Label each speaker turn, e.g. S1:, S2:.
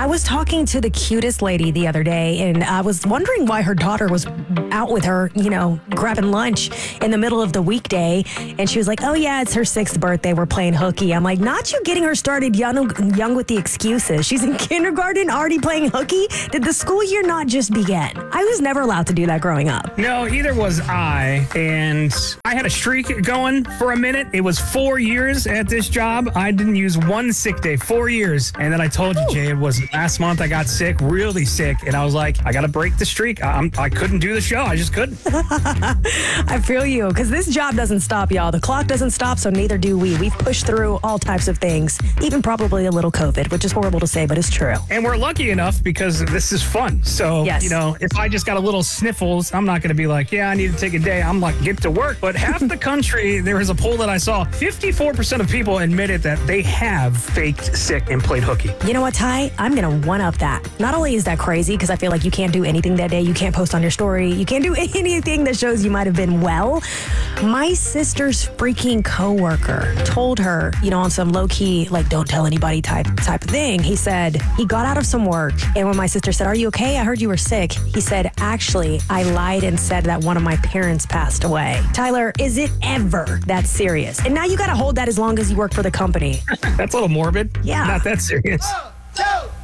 S1: I was talking to the cutest lady the other day, and I was wondering why her daughter was out with her, grabbing lunch in the middle of the weekday. And she was like, oh, yeah, it's her 6th birthday. We're playing hooky. I'm like, not you getting her started young with the excuses. She's in kindergarten already playing hooky. Did the school year not just begin? I was never allowed to do that growing up.
S2: No, either was I. And I had a streak going for a minute. It was 4 years at this job. I didn't use one sick day, 4 years. And then I told you, Jay, it was last month I got sick, really sick. And I was like, I got to break the streak. I couldn't do the show. I just couldn't.
S1: I feel you, because this job doesn't stop, y'all. The clock doesn't stop, so neither do we. We've pushed through all types of things, even probably a little COVID, which is horrible to say, but it's true.
S2: And we're lucky enough because this is fun. So,
S1: yes.
S2: If I just got a little sniffles, I'm not going to be like, yeah, I need to take a day. I'm like, get to work. But half the country, there was a poll that I saw, 54% of people admitted that they have faked sick and played hooky.
S1: You know what, Ty? I'm going to one-up that. Not only is that crazy, because I feel like you can't do anything that day. You can't post on your story. You can't do anything that shows you might have been well. My sister's freaking coworker told her, on some low-key, like, don't tell anybody type of thing. He said he got out of some work, and when my sister said, are you okay? I heard you were sick. He said, actually, I lied and said that one of my parents passed away. Tyler, is it ever that serious? And now you got to hold that as long as you work for the company.
S2: That's a little morbid.
S1: Yeah.
S2: Not that serious.